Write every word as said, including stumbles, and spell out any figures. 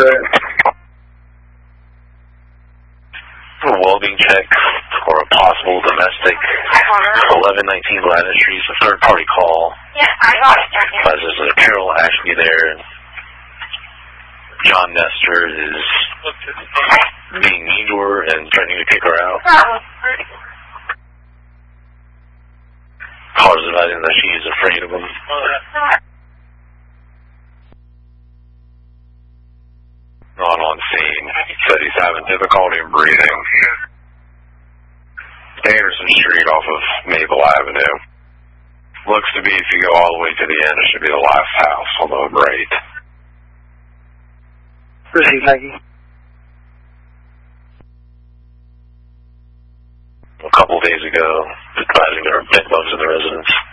ahead. A welding check for a possible domestic. eleven nineteen Gladys Street. It's a third party call. Yeah, I got it. Uh, there's a Carol Ashley there. John Nestor is being mean to her and threatening to kick her out. Callers advising that she is afraid of him. Not on scene. Said he's having difficulty in breathing. Anderson Street off of Maple Avenue. Looks to be, if you go all the way to the end, it should be the last house on the right. Receive, Maggie. A couple days ago, advising there are bed bugs in the residence.